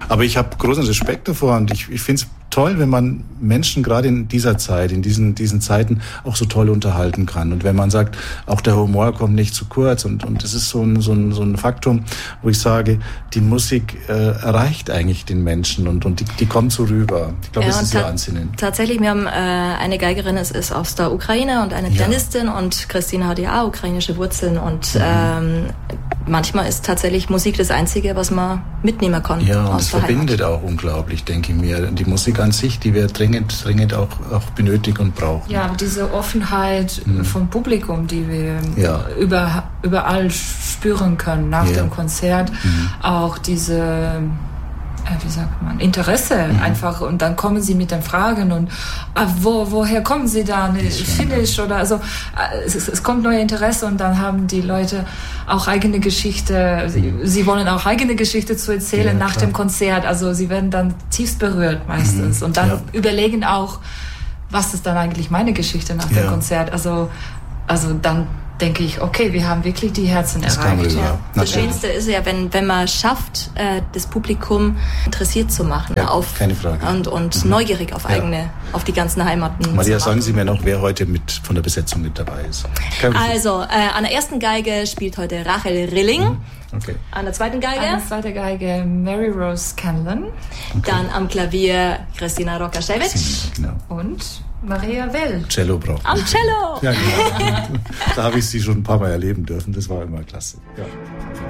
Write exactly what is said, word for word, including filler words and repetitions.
Aber ich habe großen Respekt davor und ich, ich finde es toll, wenn man Menschen gerade in dieser Zeit, in diesen, diesen Zeiten auch so toll unterhalten kann. Und wenn man sagt, auch der Humor kommt nicht zu kurz. Und, und das ist so ein, so ein, so ein Faktum, wo ich sage, die Musik äh, erreicht eigentlich den Menschen und, und die, die kommt so rüber. Ich glaube, ja, das ist ihr Ansinnen. Tatsächlich, wir haben äh, eine Geigerin, es ist aus der Ukraine und eine Pianistin, ja. Und Christina hat ja auch ukrainische Wurzeln und mhm. ähm, manchmal ist tatsächlich Musik das Einzige, was man mitnehmen kann. Ja, und es verbindet auch unglaublich, denke ich mir. Die Musik an sich, die wir dringend, dringend auch, auch benötigen und brauchen. Ja, diese Offenheit mhm. vom Publikum, die wir ja. über, überall spüren können nach ja. dem Konzert. Mhm. Auch diese, wie sagt man, Interesse mhm. einfach. Und dann kommen sie mit den Fragen und ah, wo, woher kommen sie dann? Finnisch oder also es, es kommt neue Interesse und dann haben die Leute auch eigene Geschichte. Sie, mhm. sie wollen auch eigene Geschichte zu erzählen ja, nach klar. dem Konzert. Also sie werden dann tiefst berührt meistens mhm. und dann ja. überlegen auch, was ist dann eigentlich meine Geschichte nach ja. dem Konzert? Also, also dann denke ich, okay, wir haben wirklich die Herzen das erreicht. Ja. Das Schönste ist ja, wenn, wenn man schafft, äh, das Publikum interessiert zu machen, ja, auf, keine Frage. und, und mhm. neugierig auf eigene, ja. auf die ganzen Heimaten. Maria, sagen Sie mir noch, wer heute mit von der Besetzung mit dabei ist. Also, äh, an der ersten Geige spielt heute Rachel Rilling. Mhm. Okay. An der zweiten Geige? An der zweiten Geige Mary Rose Canlan. Okay. Dann am Klavier Christina Rokaschewicz. Genau. Und Maria Well. Cello braucht Am Cello! Ja, genau. Da habe ich sie schon ein paar Mal erleben dürfen. Das war immer klasse. Ja.